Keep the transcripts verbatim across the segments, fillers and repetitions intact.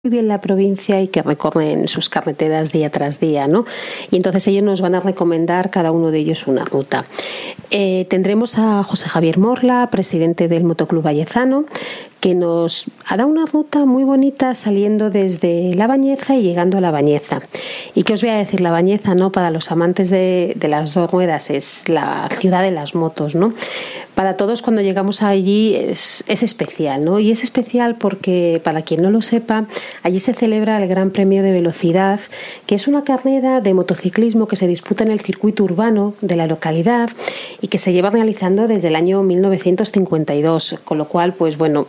muy bien la provincia y que recorren sus carreteras día tras día, ¿no? Y entonces ellos nos van a recomendar cada uno de ellos una ruta. Eh, tendremos a José Javier Morla, presidente del Motoclub Vallezano, que nos hará una ruta muy bonita saliendo desde La Bañeza y llegando a La Bañeza. ¿Y qué os voy a decir? La Bañeza, ¿no? Para los amantes de, de las dos ruedas es la ciudad de las motos, ¿no? Para todos cuando llegamos allí es, es especial, ¿no? Y es especial porque, para quien no lo sepa, allí se celebra el Gran Premio de Velocidad, que es una carrera de motociclismo que se disputa en el circuito urbano de la localidad y que se lleva realizando desde el año mil novecientos cincuenta y dos, con lo cual, pues bueno,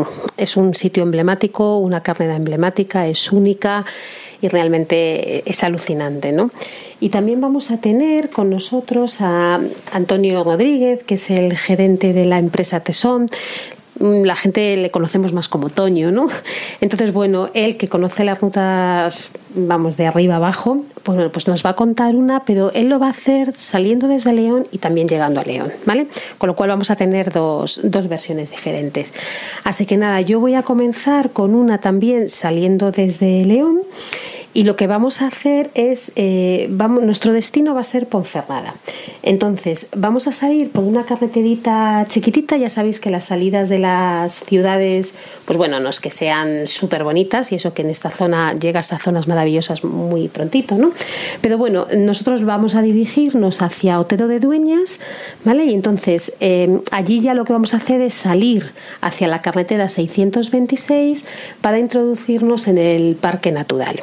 es un sitio emblemático, una carrera emblemática, es única y realmente es alucinante, ¿no? Y también vamos a tener con nosotros a Antonio Rodríguez, que es el gerente de la empresa Tesón. La gente le conocemos más como Toño, ¿no? Entonces, bueno, él que conoce las rutas, vamos, de arriba abajo, pues, bueno, pues nos va a contar una, pero él lo va a hacer saliendo desde León y también llegando a León, ¿vale? Con lo cual vamos a tener dos, dos versiones diferentes. Así que nada, yo voy a comenzar con una también saliendo desde León. Y lo que vamos a hacer es, eh, vamos, nuestro destino va a ser Ponferrada. Entonces, vamos a salir por una carreterita chiquitita. Ya sabéis que las salidas de las ciudades, pues bueno, no es que sean súper bonitas, y eso que en esta zona llegas a zonas maravillosas muy prontito, ¿no? Pero bueno, nosotros vamos a dirigirnos hacia Otero de Dueñas, ¿vale? Y entonces, eh, allí ya lo que vamos a hacer es salir hacia la carretera seiscientos veintiséis para introducirnos en el Parque Natural.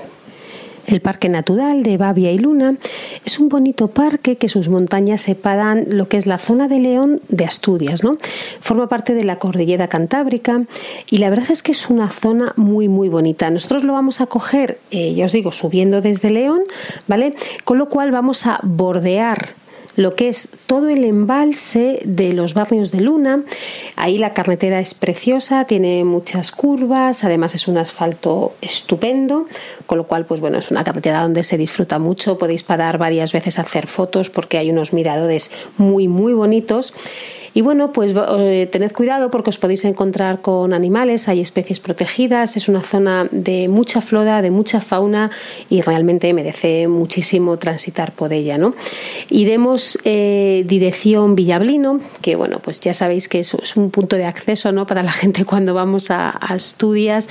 El Parque Natural de Babia y Luna es un bonito parque que sus montañas separan lo que es la zona de León de Asturias, ¿no? Forma parte de la Cordillera Cantábrica y la verdad es que es una zona muy muy bonita. Nosotros lo vamos a coger, eh, ya os digo, subiendo desde León, ¿vale? Con lo cual vamos a bordear lo que es todo el embalse de los barrios de Luna. Ahí la carretera es preciosa, tiene muchas curvas, además es un asfalto estupendo, con lo cual, pues bueno, es una carretera donde se disfruta mucho. Podéis parar varias veces a hacer fotos porque hay unos miradores muy muy bonitos. Y bueno, pues eh, tened cuidado porque os podéis encontrar con animales, hay especies protegidas, es una zona de mucha flora, de mucha fauna y realmente merece muchísimo transitar por ella, ¿no? Iremos eh, dirección Villablino, que bueno, pues ya sabéis que eso es un punto de acceso, ¿no? Para la gente cuando vamos a, a Asturias.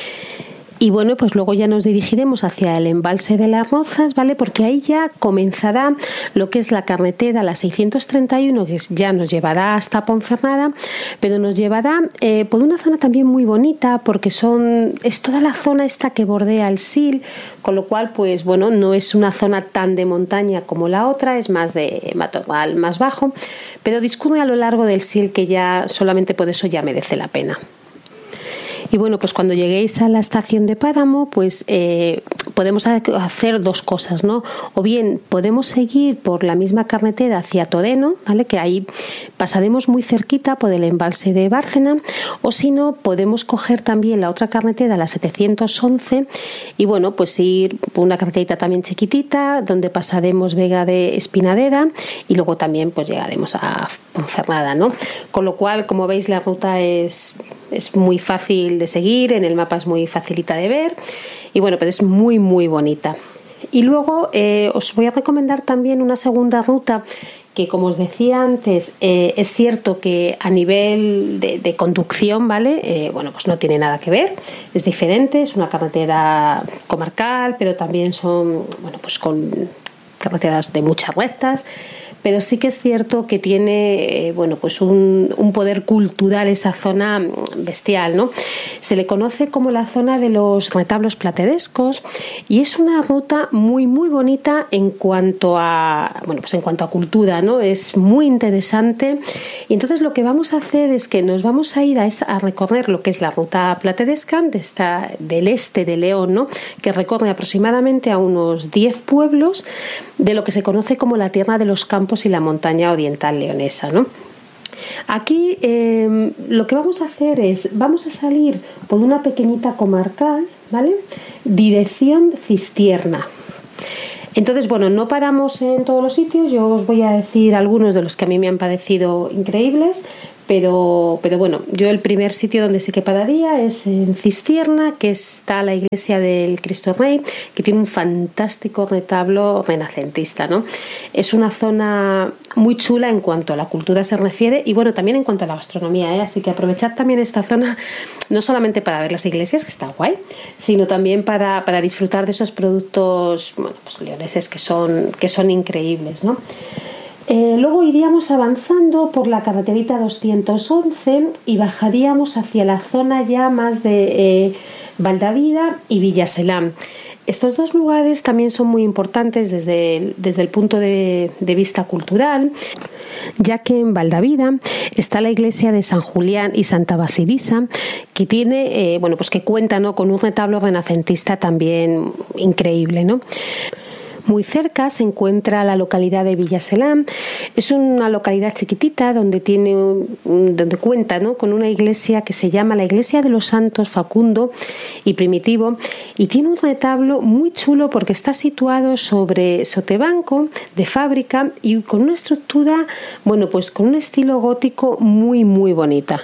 Y bueno, pues luego ya nos dirigiremos hacia el embalse de las Rozas, ¿vale? Porque ahí ya comenzará lo que es la carretera, la seiscientos treinta y uno, que ya nos llevará hasta Ponferrada, pero nos llevará eh, por una zona también muy bonita, porque son es toda la zona esta que bordea el Sil, con lo cual, pues bueno, no es una zona tan de montaña como la otra, es más de matorral más bajo, pero discurre a lo largo del Sil, que ya solamente por eso ya merece la pena. Y bueno, pues cuando lleguéis a la estación de Páramo, pues eh, podemos hacer dos cosas, ¿no? O bien podemos seguir por la misma carretera hacia Toreno, ¿vale? Que ahí pasaremos muy cerquita por el embalse de Bárcena, o si no, podemos coger también la otra carretera, la setecientos once, y bueno, pues ir por una carreterita también chiquitita, donde pasaremos Vega de Espinadera, y luego también pues llegaremos a Ponferrada, ¿no? Con lo cual, como veis, la ruta es, es muy fácil de seguir, en el mapa es muy facilita de ver y bueno, pues es muy muy bonita. Y luego eh, os voy a recomendar también una segunda ruta que, como os decía antes, eh, es cierto que a nivel de, de conducción, ¿vale? Eh, bueno, pues no tiene nada que ver, es diferente, es una carretera comarcal, pero también son, bueno, pues con carreteras de muchas rectas. Pero sí que es cierto que tiene eh, bueno, pues un, un poder cultural esa zona bestial, ¿no? Se le conoce como la zona de los retablos platerescos y es una ruta muy muy bonita en cuanto a bueno, pues en cuanto a cultura, ¿no? Es muy interesante. Y entonces lo que vamos a hacer es que nos vamos a ir a, esa, a recorrer lo que es la ruta plateresca de esta, del este de León, ¿no? Que recorre aproximadamente a unos diez pueblos de lo que se conoce como la Tierra de los Campos y la montaña oriental leonesa, ¿no? Aquí eh, lo que vamos a hacer es, vamos a salir por una pequeñita comarcal, ¿vale? Dirección Cistierna. Entonces, bueno, no paramos en todos los sitios, yo os voy a decir algunos de los que a mí me han parecido increíbles, Pero, pero bueno, yo el primer sitio donde sí que pararía es en Cistierna, que está la iglesia del Cristo Rey, que tiene un fantástico retablo renacentista, ¿no? Es una zona muy chula en cuanto a la cultura se refiere y bueno, también en cuanto a la gastronomía, ¿eh? Así que aprovechad también esta zona, no solamente para ver las iglesias, que está guay, sino también para, para disfrutar de esos productos, bueno, pues leoneses que son, que son increíbles, ¿no? Eh, luego iríamos avanzando por la carreterita doscientos once y bajaríamos hacia la zona ya más de eh, Valdavida y Villaselán. Estos dos lugares también son muy importantes desde el, desde el punto de, de vista cultural, ya que en Valdavida está la iglesia de San Julián y Santa Basilisa, que tiene, eh, bueno, pues que cuenta, ¿no?, con un retablo renacentista también increíble, ¿no? Muy cerca se encuentra la localidad de Villaselán. Es una localidad chiquitita donde tiene donde cuenta, ¿no?, con una iglesia que se llama la Iglesia de los Santos Facundo y Primitivo y tiene un retablo muy chulo porque está situado sobre sotebanco de fábrica y con una estructura, bueno, pues con un estilo gótico muy muy bonita.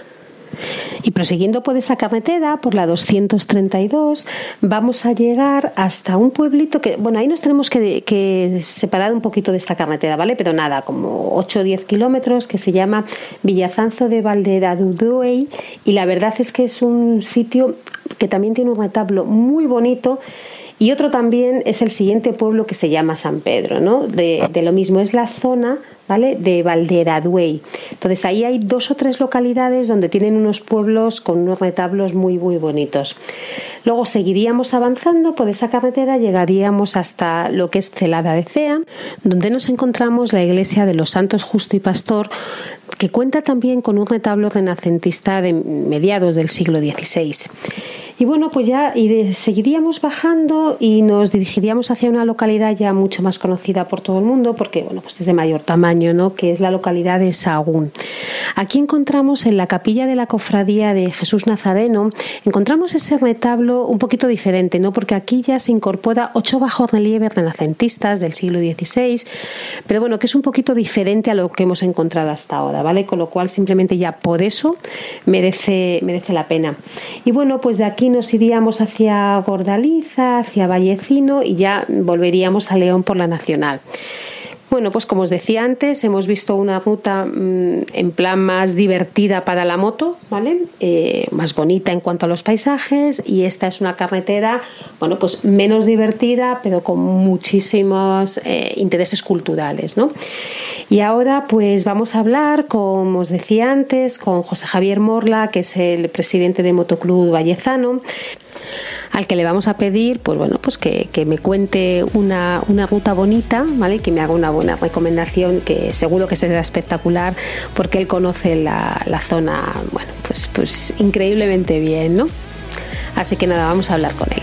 Y prosiguiendo por esa carretera, por la doscientos treinta y dos, vamos a llegar hasta un pueblito que, bueno, ahí nos tenemos que, que separar un poquito de esta carretera, ¿vale? Pero nada, como ocho o diez kilómetros, que se llama Villazanzo de Valderaduey, y la verdad es que es un sitio que también tiene un retablo muy bonito. Y otro también es el siguiente pueblo que se llama San Pedro, ¿no? De, de lo mismo, es la zona, ¿vale?, de Valderaduey. Entonces ahí hay dos o tres localidades donde tienen unos pueblos con unos retablos muy muy bonitos. Luego seguiríamos avanzando por esa carretera, llegaríamos hasta lo que es Celada de Cea, donde nos encontramos la iglesia de los Santos Justo y Pastor, que cuenta también con un retablo renacentista de mediados del siglo dieciséis. Y bueno, pues ya y de, seguiríamos bajando y nos dirigiríamos hacia una localidad ya mucho más conocida por todo el mundo, porque bueno, pues es de mayor tamaño, ¿no?, que es la localidad de Sahagún. Aquí encontramos en la capilla de la Cofradía de Jesús Nazareno, encontramos ese retablo un poquito diferente, ¿no?, porque aquí ya se incorpora ocho bajorrelieves renacentistas del siglo dieciséis, pero bueno, que es un poquito diferente a lo que hemos encontrado hasta ahora, ¿vale? Con lo cual simplemente ya por eso merece, merece la pena. Y bueno, pues de aquí nos iríamos hacia Gordaliza, hacia Vallecino y ya volveríamos a León por la Nacional. Bueno, pues como os decía antes, hemos visto una ruta mmm, en plan más divertida para la moto, ¿vale? Eh, más bonita en cuanto a los paisajes, y esta es una carretera, bueno, pues menos divertida, pero con muchísimos eh, intereses culturales, ¿no? Y ahora pues vamos a hablar, como os decía antes, con José Javier Morla, que es el presidente de Motoclub Vallezano, al que le vamos a pedir, pues bueno, pues que, que me cuente una, una ruta bonita, ¿vale? Que me haga una buena recomendación, que seguro que será espectacular, porque él conoce la, la zona, bueno, pues, pues increíblemente bien, ¿no? Así que nada, vamos a hablar con él.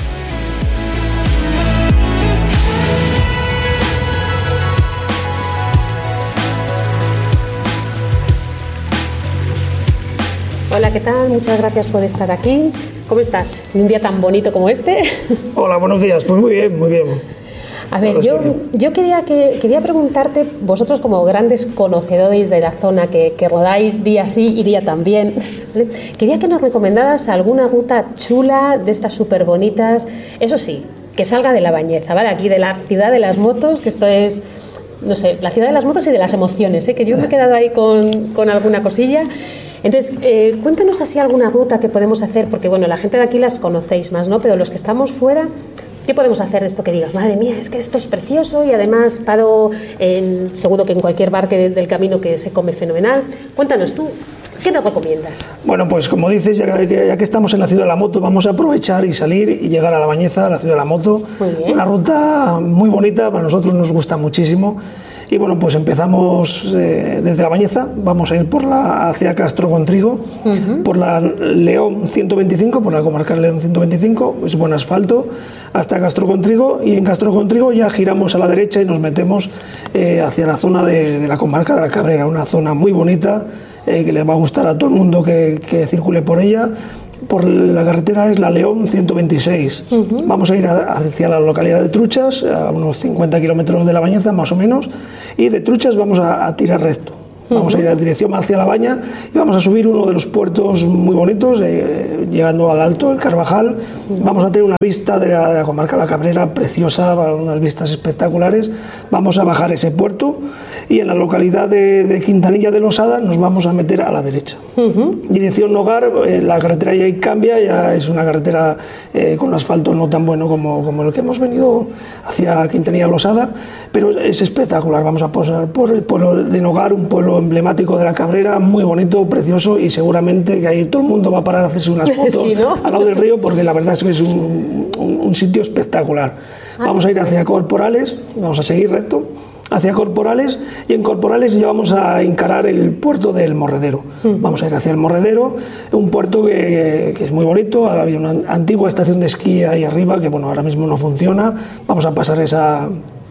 Hola, ¿qué tal? Muchas gracias por estar aquí. ¿Cómo estás? En un día tan bonito como este. Hola, buenos días. Pues muy bien, muy bien. A ver, yo, yo quería, que, quería preguntarte, vosotros como grandes conocedores de la zona, que, que rodáis día sí y día también, ¿vale? Quería que nos recomendaras alguna ruta chula de estas súper bonitas, eso sí, que salga de La Bañeza, ¿vale? Aquí de la ciudad de las motos, que esto es, no sé, la ciudad de las motos y de las emociones, ¿eh? Que yo me he quedado ahí con, con alguna cosilla. Entonces, eh, cuéntanos así alguna ruta que podemos hacer, porque bueno, la gente de aquí las conocéis más, ¿no? Pero los que estamos fuera, ¿qué podemos hacer de esto que digas? Madre mía, es que esto es precioso y además paro en, seguro que en cualquier bar que, del camino que se come fenomenal. Cuéntanos tú, ¿qué nos recomiendas? Bueno, pues como dices, ya que, ya que estamos en la ciudad de la moto, vamos a aprovechar y salir y llegar a La Bañeza, la ciudad de la moto. Muy bien. Una ruta muy bonita, para nosotros nos gusta muchísimo. Y bueno, pues empezamos eh, desde La Bañeza, vamos a ir por la hacia Castro Contrigo, uh-huh. por la León ciento veinticinco, por la comarcal León ciento veinticinco, es buen asfalto, hasta Castro Contrigo, y en Castro Contrigo ya giramos a la derecha y nos metemos eh, hacia la zona de, de la comarca de la Cabrera, una zona muy bonita eh, que le va a gustar a todo el mundo que, que circule por ella. Por la carretera es la León ciento veintiséis. Uh-huh. Vamos a ir a, hacia la localidad de Truchas, a unos cincuenta kilómetros de La Bañeza más o menos, y de Truchas vamos a, a tirar recto. Vamos uh-huh. a ir en dirección hacia La Baña y vamos a subir uno de los puertos muy bonitos, eh, llegando al Alto del Carvajal. Uh-huh. Vamos a tener una vista de la, de la comarca La Cabrera preciosa, unas vistas espectaculares. Vamos a bajar ese puerto y en la localidad de, de Quintanilla de Losada nos vamos a meter a la derecha. Uh-huh. Dirección Nogar, eh, la carretera ya cambia, ya es una carretera eh, con asfalto no tan bueno como, como el que hemos venido hacia Quintanilla Losada, pero es, es espectacular. Vamos a pasar por el pueblo de Nogar, un pueblo emblemático de la Cabrera, muy bonito, precioso, y seguramente que ahí todo el mundo va a parar a hacerse unas fotos sí, ¿no? al lado del río, porque la verdad es que es un, un, un sitio espectacular. Vamos a ir hacia Corporales, vamos a seguir recto hacia Corporales, y en Corporales ya vamos a encarar el puerto del Morredero. Uh-huh. Vamos a ir hacia el Morredero, un puerto que, que es muy bonito. Había una antigua estación de esquí ahí arriba que bueno, ahora mismo no funciona. Vamos a pasar esa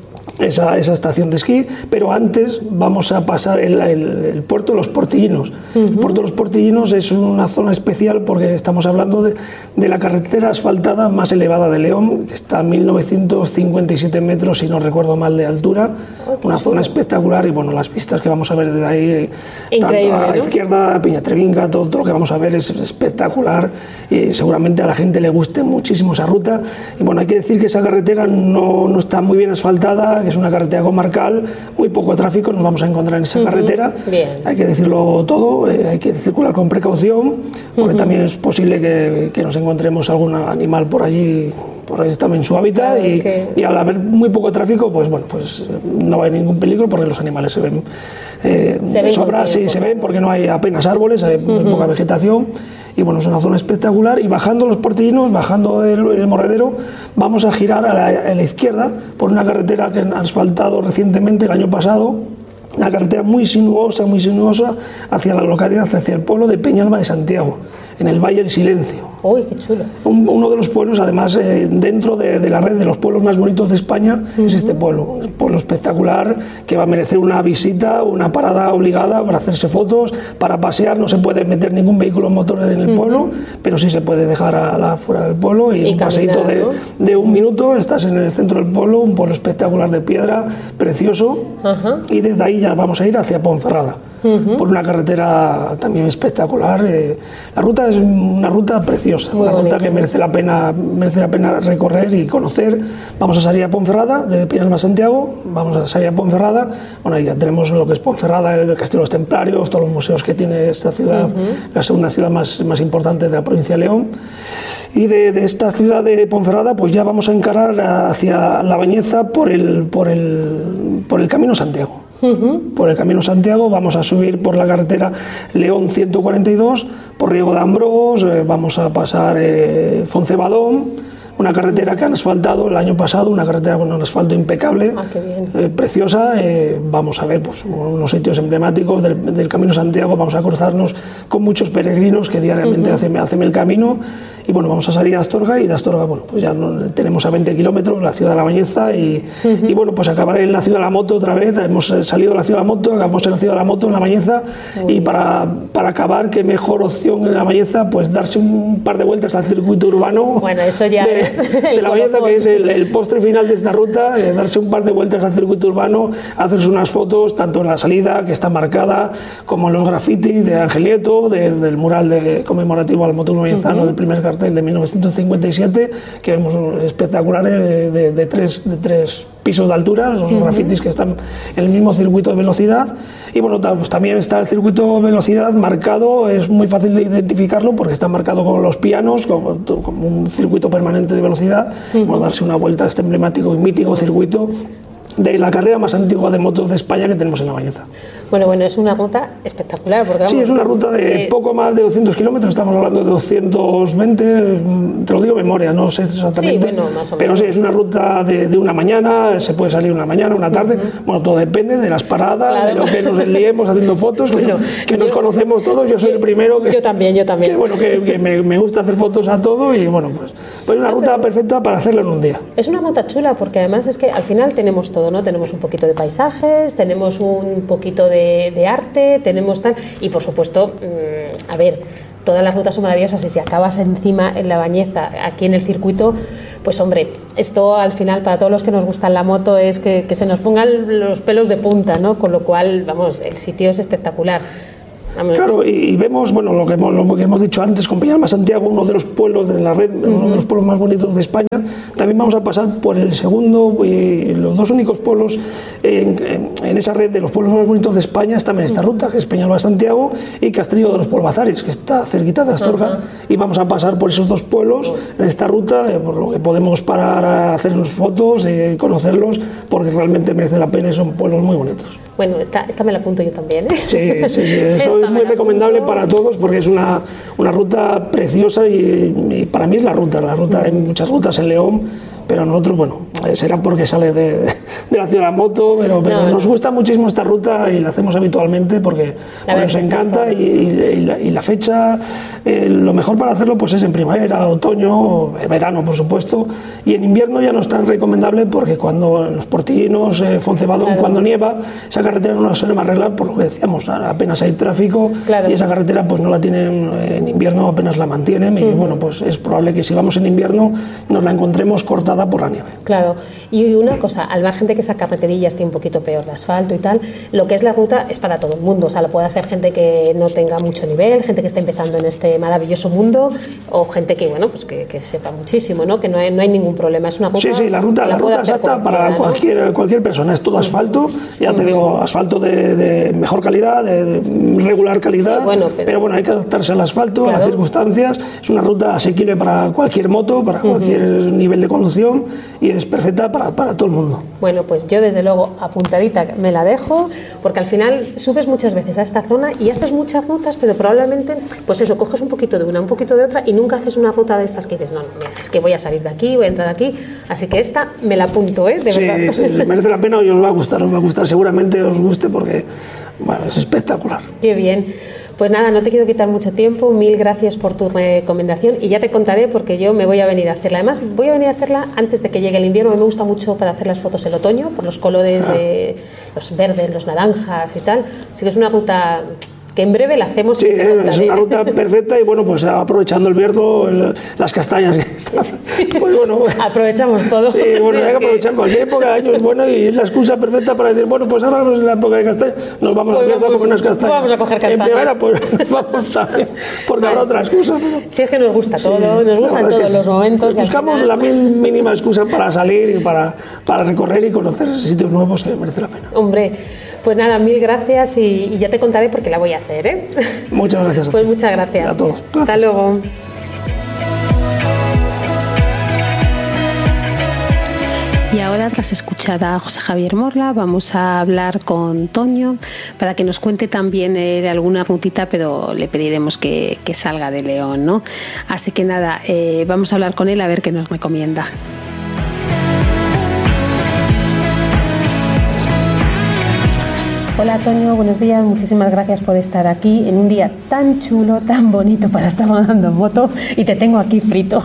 Esa, esa estación de esquí, pero antes vamos a pasar el, el, el puerto de los Portillinos. Uh-huh. El puerto de los Portillinos es una zona especial porque estamos hablando de, de la carretera asfaltada más elevada de León, que está a mil novecientos cincuenta y siete metros, si no recuerdo mal, de altura. Okay. Una zona espectacular, y bueno, las vistas que vamos a ver desde ahí, increíble, tanto a la ¿no? izquierda, Peñatrevinca, todo, todo lo que vamos a ver es espectacular, y seguramente a la gente le guste muchísimo esa ruta. Y bueno, hay que decir que esa carretera no, no está muy bien asfaltada, que es una carretera comarcal, muy poco tráfico nos vamos a encontrar en esa uh-huh. carretera. Bien. Hay que decirlo todo, eh, hay que circular con precaución, porque uh-huh. también es posible que, que nos encontremos algún animal por allí, por ahí también en su hábitat, claro, y, es que... y al haber muy poco tráfico, pues bueno, pues no hay ningún peligro, porque los animales se ven eh, se de sobra, sí, se ven porque no hay apenas árboles, hay uh-huh. muy poca vegetación. Y bueno, es una zona espectacular, y bajando los Portillinos, bajando el, el Morredero, vamos a girar a la, a la izquierda por una carretera que han asfaltado recientemente el año pasado, una carretera muy sinuosa, muy sinuosa, hacia la localidad, hacia el pueblo de Peñalba de Santiago, en el Valle del Silencio. ¡Uy, qué chulo! Un, uno de los pueblos, además, eh, dentro de, de la red de los pueblos más bonitos de España, uh-huh. es este pueblo. Un pueblo espectacular que va a merecer una visita, una parada obligada para hacerse fotos, para pasear. No se puede meter ningún vehículo motor en el uh-huh. pueblo, pero sí se puede dejar a la, fuera del pueblo, y, y un caminar, paseíto de, ¿no? de un minuto, estás en el centro del pueblo, un pueblo espectacular de piedra, precioso, uh-huh. y desde ahí ya vamos a ir hacia Ponferrada. Uh-huh. Por una carretera también espectacular. Eh, la ruta es una ruta preciosa, muy una bonito. Ruta que merece la pena merece la pena recorrer y conocer. Vamos a salir a Ponferrada, de Peñalba a Santiago, vamos a salir a Ponferrada. Bueno, ya tenemos lo que es Ponferrada, el Castillo de los Templarios, todos los museos que tiene esta ciudad, uh-huh. la segunda ciudad más, más importante de la provincia de León. Y de, de esta ciudad de Ponferrada, pues ya vamos a encarar hacia La Bañeza por el, por el, por el Camino Santiago. Uh-huh. Por el Camino Santiago vamos a subir por la carretera León ciento cuarenta y dos, por Riego de Ambrós, eh, vamos a pasar eh, Foncebadón, una carretera que han asfaltado el año pasado, una carretera con un asfalto impecable, ah, qué bien. Eh, preciosa. Eh, vamos a ver pues, unos sitios emblemáticos del, del Camino Santiago, vamos a cruzarnos con muchos peregrinos que diariamente uh-huh. hacen, hacen el camino. Y bueno, vamos a salir a Astorga, y de Astorga, bueno, pues ya no, tenemos a veinte kilómetros la ciudad de La Bañeza, y, uh-huh. y bueno, pues acabaré en la ciudad de la moto otra vez. Hemos salido de la ciudad de la moto, acabamos en la ciudad de la moto, en La Bañeza, uh-huh. y para, para acabar, qué mejor opción en La Bañeza, pues darse un par de vueltas al circuito urbano. Bueno, eso ya de, de La Bañeza, que es el, el postre final de esta ruta, eh, darse un par de vueltas al circuito urbano, hacerse unas fotos, tanto en la salida, que está marcada, como en los grafitis de Ángel Nieto, de, del mural de, conmemorativo al motor bañezano, uh-huh. del primer cartel de mil novecientos cincuenta y siete, que vemos espectaculares de, de, de, tres, de tres pisos de altura, los uh-huh. grafitis que están en el mismo circuito de velocidad. Y bueno, pues también está el circuito de velocidad marcado, es muy fácil de identificarlo porque está marcado con los pianos, como, como un circuito permanente de velocidad. Uh-huh. Bueno, darse una vuelta a este emblemático y mítico circuito de la carrera más antigua de motos de España que tenemos en La Bañeza. Bueno, bueno, es una ruta espectacular. Porque vamos, sí, es una ruta de eh, poco más de doscientos kilómetros, estamos hablando de doscientos veinte, te lo digo de memoria, no sé exactamente. Sí, bueno, más o menos. Pero sí, es una ruta de, de una mañana, se puede salir una mañana, una tarde, uh-huh. bueno, todo depende de las paradas, claro. de lo que nos liemos haciendo fotos, bueno, que, que yo, nos conocemos todos, yo soy yo, el primero que... Yo también, yo también. Que, bueno, que, que me, me gusta hacer fotos a todo, y bueno, pues, pues una ruta perfecta para hacerlo en un día. Es una ruta chula porque además es que al final tenemos todo, ¿no? Tenemos un poquito de paisajes, tenemos un poquito de, de arte, tenemos tal, y por supuesto, mmm, a ver, todas las rutas son maravillosas, y si acabas encima en La Bañeza, aquí en el circuito, pues hombre, esto al final para todos los que nos gustan la moto es que, que se nos pongan los pelos de punta, ¿no? Con lo cual, vamos, el sitio es espectacular. Claro, y vemos, bueno, lo que hemos, lo que hemos dicho antes, con Peñalba Santiago, uno de los pueblos de la red, uh-huh. uno de los pueblos más bonitos de España. También vamos a pasar por el segundo, y los dos únicos pueblos en, en, en esa red de los pueblos más bonitos de España están en esta ruta, que es Peñalba Santiago y Castrillo de los Polvazares, que está cerquita de Astorga, uh-huh. y vamos a pasar por esos dos pueblos en esta ruta, eh, por lo que podemos parar a hacernos fotos y eh, conocerlos, porque realmente merece la pena y son pueblos muy bonitos. Bueno, esta, esta me la apunto yo también, ¿eh? Sí, sí, sí. Eso es muy recomendable para todos porque es una, una ruta preciosa y, y para mí es la ruta. La ruta, hay muchas rutas en León, pero nosotros, bueno, será porque sale de, de la ciudad de la moto, pero, pero no, nos gusta muchísimo esta ruta y la hacemos habitualmente porque, porque nos encanta y, y, la, y la fecha, eh, lo mejor para hacerlo pues es en primavera, otoño, verano por supuesto, y en invierno ya no es tan recomendable porque cuando en los Portillinos, eh, Foncebadón, claro. cuando nieva, esa carretera no la suelen arreglar por lo que decíamos, apenas hay tráfico, claro. y esa carretera pues no la tienen en invierno, apenas la mantienen, y uh-huh. bueno, pues es probable que si vamos en invierno nos la encontremos cortada por la nieve. Claro, y una cosa, al margen de que esa carreterilla esté un poquito peor de asfalto y tal, lo que es la ruta es para todo el mundo, o sea, lo puede hacer gente que no tenga mucho nivel, gente que está empezando en este maravilloso mundo, o gente que, bueno, pues que, que sepa muchísimo, ¿no? Que no hay, no hay ningún problema, es una ruta... Sí, sí, la ruta, la la ruta exacta para cualquier, ¿no? cualquier persona, es todo asfalto, ya te digo, asfalto de, de mejor calidad, de, de regular calidad, sí, bueno, pero... pero bueno, hay que adaptarse al asfalto, claro. a las circunstancias, es una ruta asequible para cualquier moto, para cualquier uh-huh. nivel de conducción, y es perfecta para, para todo el mundo. Bueno, pues yo desde luego apuntadita me la dejo, porque al final subes muchas veces a esta zona y haces muchas rutas, pero probablemente, pues eso, coges un poquito de una, un poquito de otra y nunca haces una ruta de estas que dices, no, no, mira, es que voy a salir de aquí, voy a entrar de aquí, así que esta me la apunto, ¿eh? De sí, verdad. Sí, merece la pena y os va a gustar, os va a gustar, seguramente os guste porque, bueno, es espectacular. Qué bien. Pues nada, no te quiero quitar mucho tiempo, mil gracias por tu recomendación y ya te contaré porque yo me voy a venir a hacerla. Además, voy a venir a hacerla antes de que llegue el invierno, me gusta mucho para hacer las fotos el otoño, por los colores ah. de los verdes, los naranjas y tal. Así que es una ruta que en breve la hacemos. Sí, es una ruta perfecta y bueno, pues aprovechando el vierzo, el, las castañas que están, pues bueno, aprovechamos todo. Sí, bueno, sí, hay que aprovechar, cualquier época de año es buena y es la excusa perfecta para decir, bueno, pues ahora es la época de castañas, nos vamos pues a la coger unas castañas. Vamos a coger castañas. En primavera, pues vamos también, porque vale. habrá otra excusa. Pero... Si es que nos gusta todo, sí, nos gustan todos los sí. momentos. Buscamos final... la mínima excusa para salir y para, para recorrer y conocer sitios nuevos que merece la pena. Hombre, pues nada, mil gracias y, y ya te contaré porque la voy a hacer, ¿eh? Muchas gracias. Pues muchas gracias. A todos. Gracias. Hasta luego. Y ahora, tras escuchar a José Javier Morla, vamos a hablar con Toño para que nos cuente también eh, alguna rutita, pero le pediremos que, que salga de León, ¿no? Así que nada, eh, vamos a hablar con él a ver qué nos recomienda. Hola Toño, buenos días, muchísimas gracias por estar aquí en un día tan chulo, tan bonito para estar rodando en moto y te tengo aquí frito.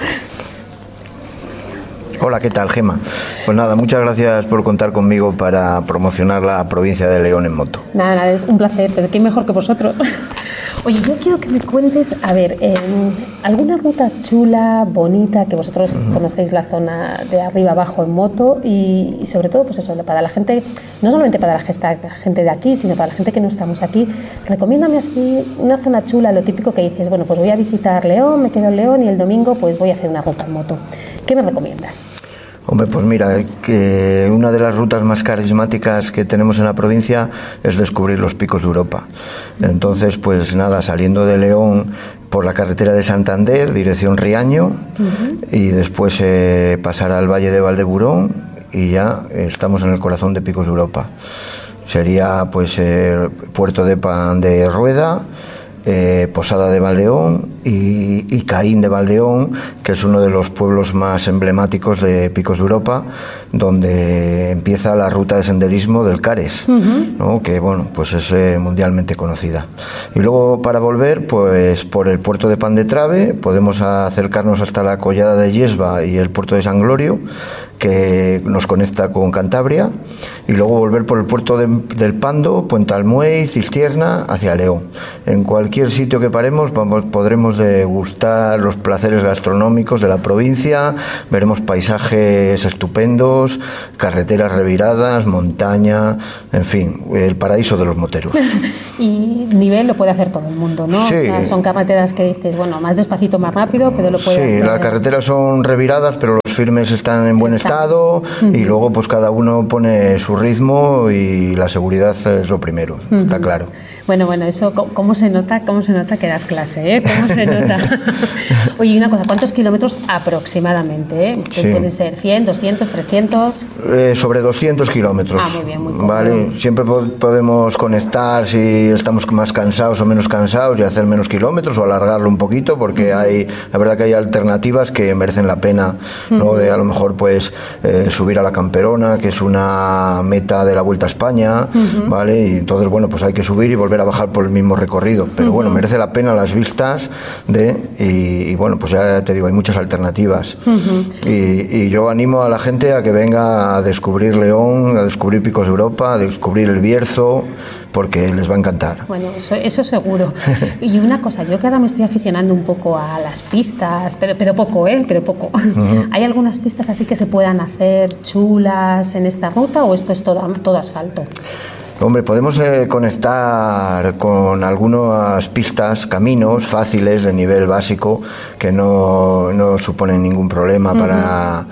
Hola, ¿qué tal, Gema? Pues nada, muchas gracias por contar conmigo para promocionar la provincia de León en moto. Nada, nada, es un placer, pero qué mejor que vosotros. Oye, yo quiero que me cuentes, a ver, eh, alguna ruta chula, bonita, que vosotros uh-huh. conocéis la zona de arriba abajo en moto y, y sobre todo, pues eso, para la gente, no solamente para la gente de aquí, sino para la gente que no estamos aquí. Recomiéndame así una zona chula, lo típico que dices, bueno, pues voy a visitar León, me quedo en León y el domingo pues voy a hacer una ruta en moto. ¿Qué me recomiendas? Hombre, pues mira, que una de las rutas más carismáticas que tenemos en la provincia es descubrir los picos de Europa. Entonces, pues nada, saliendo de León por la carretera de Santander, dirección Riaño, uh-huh. y después eh, pasar al Valle de Valdeburón y ya estamos en el corazón de picos de Europa. Sería pues eh, Puerto de Pan de Rueda, Eh, Posada de Valdeón y, y Caín de Valdeón, que es uno de los pueblos más emblemáticos de Picos de Europa, donde empieza la ruta de senderismo del Cares, uh-huh. ¿no? Que bueno, pues es eh, mundialmente conocida. Y luego para volver, pues por el puerto de Pan de Trave podemos acercarnos hasta la collada de Yesba y el puerto de San Glorio, que nos conecta con Cantabria, y luego volver por el puerto de, del Pando, Puente Almuey, Cistierna, hacia León. En cualquier sitio que paremos vamos, podremos podremos degustar los placeres gastronómicos de la provincia, veremos paisajes estupendos, carreteras reviradas, montaña, en fin, el paraíso de los moteros. Y nivel lo puede hacer todo el mundo, ¿no? Sí. O sea, son carreteras que dices, bueno, más despacito, más rápido, pero lo puede sí, hacer. Sí, las carreteras son reviradas, pero los firmes están en buen Está. estado uh-huh. y luego pues cada uno pone su ritmo y la seguridad es lo primero, uh-huh. está claro. Bueno, bueno, eso, ¿cómo se nota? ¿Cómo se nota que das clase, eh? ¿Cómo se nota? Oye, una cosa, ¿cuántos kilómetros aproximadamente? Eh? Sí. ¿Pueden ser cien, doscientos, trescientos? Eh, sobre doscientos kilómetros. Ah, muy bien, muy cómodo. Vale, siempre po- podemos conectar si estamos más cansados o menos cansados y hacer menos kilómetros o alargarlo un poquito, porque uh-huh. hay, la verdad que hay alternativas que merecen la pena, ¿no? Uh-huh. De a lo mejor pues eh, subir a la Camperona, que es una meta de la Vuelta a España, uh-huh. ¿vale? Y entonces, bueno, pues hay que subir y volver a bajar por el mismo recorrido, pero uh-huh. bueno, merece la pena las vistas de y, y bueno, pues ya te digo, hay muchas alternativas uh-huh. y, y yo animo a la gente a que venga a descubrir León, a descubrir Picos de Europa, a descubrir el Bierzo, porque les va a encantar. Bueno, eso, eso seguro. Y una cosa, yo que ahora me estoy aficionando un poco a las pistas, pero, pero poco, ¿eh? Pero poco. Uh-huh. ¿Hay algunas pistas así que se puedan hacer chulas en esta ruta o esto es todo, todo asfalto? Hombre, podemos eh, conectar con algunas pistas, caminos fáciles de nivel básico que no, no suponen ningún problema uh-huh. para,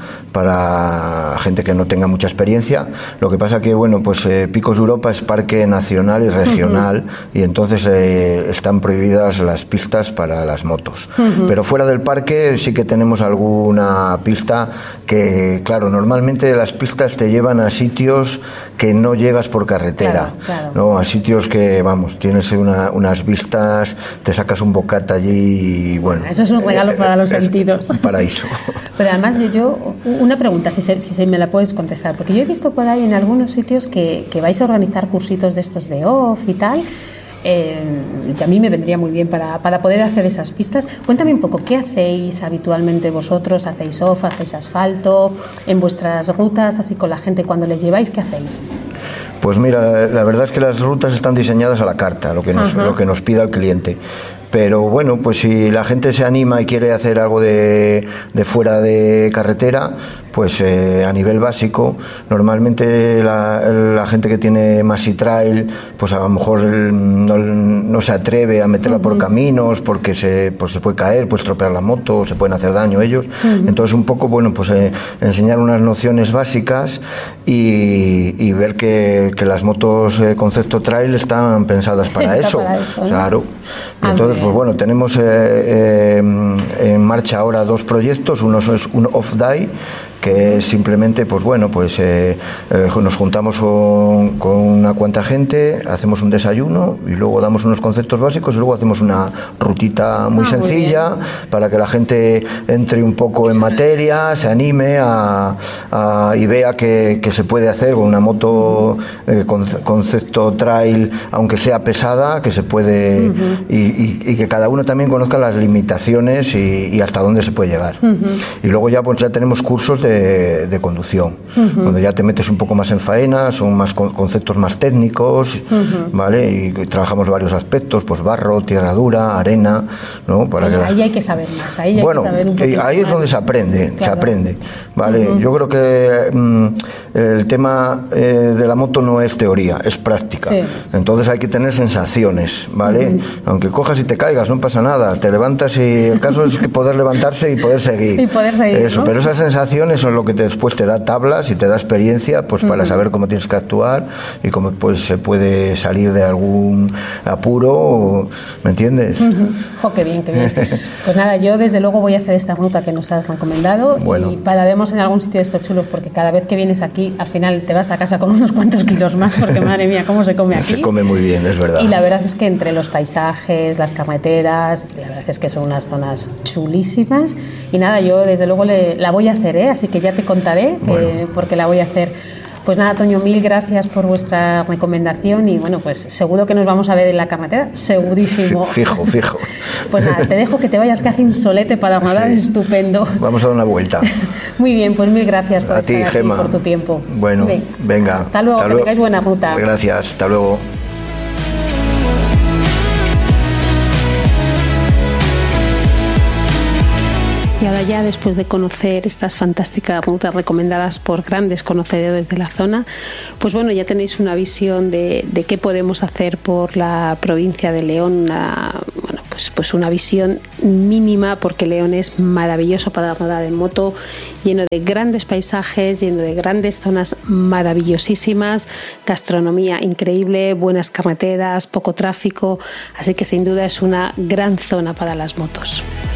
para gente que no tenga mucha experiencia. Lo que pasa que, bueno, pues eh, Picos de Europa es parque nacional y regional uh-huh. y entonces eh, están prohibidas las pistas para las motos. Uh-huh. Pero fuera del parque sí que tenemos alguna pista que, claro, normalmente las pistas te llevan a sitios que no llegas por carretera. Claro. Claro. ¿No? A sitios que, vamos, tienes una, unas vistas, te sacas un bocata allí y bueno. Eso es un regalo eh, para los es sentidos. Un paraíso. Pero además yo, yo una pregunta, si, se, si se me la puedes contestar, porque yo he visto por ahí en algunos sitios que, que vais a organizar cursitos de estos de off y tal. Eh, y a mí me vendría muy bien para, para poder hacer esas pistas. Cuéntame un poco, ¿qué hacéis habitualmente vosotros? ¿Hacéis off, hacéis asfalto en vuestras rutas, así con la gente cuando les lleváis? ¿Qué hacéis? Pues mira, la, la verdad es que las rutas están diseñadas a la carta, lo que nos, lo que nos pida el cliente. Pero bueno, pues si la gente se anima y quiere hacer algo de, de fuera de carretera, pues eh, a nivel básico, normalmente la, la gente que tiene Maxi Trail, pues a lo mejor no, no se atreve a meterla uh-huh. por caminos porque se, pues se puede caer, puede estropear la moto, se pueden hacer daño ellos. Uh-huh. Entonces un poco, bueno, pues eh, enseñar unas nociones básicas y, y ver que, que las motos eh, concepto trail están pensadas para Está eso. Para esto, ¿no? Claro. Y ah, entonces, pues bueno, tenemos eh, eh, en marcha ahora dos proyectos. Uno es un off-day, que es simplemente, pues bueno, pues eh, eh, nos juntamos con, con una cuanta gente, hacemos un desayuno y luego damos unos conceptos básicos y luego hacemos una rutita muy ah, sencilla muy para que la gente entre un poco en materia, se anime a, a, y vea que, que se puede hacer con una moto eh, con, concepto trail, aunque sea pesada, que se puede uh-huh. y, y, y que cada uno también conozca las limitaciones y, y hasta dónde se puede llegar. Uh-huh. Y luego ya pues ya tenemos cursos de De, de conducción, uh-huh. donde ya te metes un poco más en faena, son más con, conceptos más técnicos, uh-huh. ¿vale? Y, y trabajamos varios aspectos, pues barro, tierra dura, arena, ¿no? Para ahí, que la... ahí hay que saber más, ahí bueno, hay que saber un poquito ahí más. Es donde se aprende, claro. se aprende, ¿vale? Uh-huh. Yo creo que mm, el tema eh, de la moto no es teoría, es práctica. Sí. Entonces hay que tener sensaciones, ¿vale? Uh-huh. Aunque cojas y te caigas, no pasa nada, te levantas y el caso es que poder levantarse y poder seguir. Y poder seguir, Eso, ¿no? Pero esas sensaciones son lo que te, después te da tablas y te da experiencia, pues uh-huh. para saber cómo tienes que actuar y cómo pues se puede salir de algún apuro, ¿me entiendes? Uh-huh. Jo, qué bien, qué bien. Pues nada, yo desde luego voy a hacer esta ruta que nos has recomendado bueno. y pararemos en algún sitio de estos chulos, porque cada vez que vienes aquí, al final te vas a casa con unos cuantos kilos más, porque madre mía, cómo se come aquí. Se come muy bien, es verdad. Y la verdad es que entre los paisajes, las carreteras, la verdad es que son unas zonas chulísimas. Y nada, yo desde luego le, la voy a hacer, ¿eh? Así que ya te contaré, que, bueno. porque la voy a hacer. Pues nada, Toño, mil gracias por vuestra recomendación y bueno, pues seguro que nos vamos a ver en la carretera, segurísimo. Fijo, fijo. Pues nada, te dejo que te vayas, que hace un solete para nadar, sí. estupendo. Vamos a dar una vuelta. Muy bien, pues mil gracias por a estar ti, aquí, Gemma. por tu tiempo. Bueno, venga. venga. Hasta luego, hasta que luego. tengáis buena ruta. Gracias, hasta luego. Y ahora ya, después de conocer estas fantásticas rutas recomendadas por grandes conocedores de la zona, pues bueno, ya tenéis una visión de, de qué podemos hacer por la provincia de León, una, bueno, pues, pues una visión mínima, porque León es maravilloso para rodar en moto, lleno de grandes paisajes, lleno de grandes zonas maravillosísimas, gastronomía increíble, buenas carreteras, poco tráfico, así que sin duda es una gran zona para las motos.